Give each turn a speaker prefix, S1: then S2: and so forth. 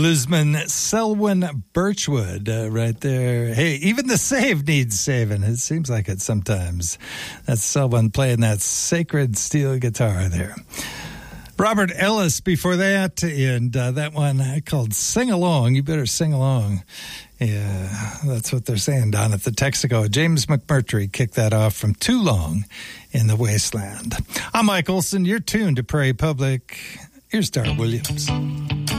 S1: Bluesman Selwyn Birchwood right there. Hey, even the save needs saving. It seems like it sometimes. That's Selwyn playing that sacred steel guitar there. Robert Ellis before that, and that one called Sing Along. You better sing along. Yeah, that's what they're saying down at the Texaco. James McMurtry kicked that off from Too Long in the Wasteland. I'm Mike Olson. You're tuned to Prairie Public. Here's Dar Williams.